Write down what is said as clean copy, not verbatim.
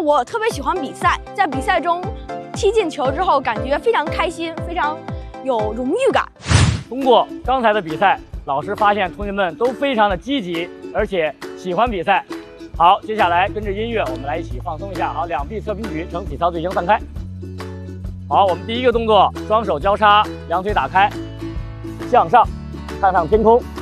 我特别喜欢比赛，在比赛中踢进球之后，感觉非常开心，非常有荣誉感。 通过刚才的比赛，老师发现同学们都非常的积极，而且喜欢比赛。好，接下来跟着音乐，我们来一起放松一下。好，两臂侧平举，呈体操队形散开。好，我们第一个动作，双手交叉，两腿打开，向上，看向天空。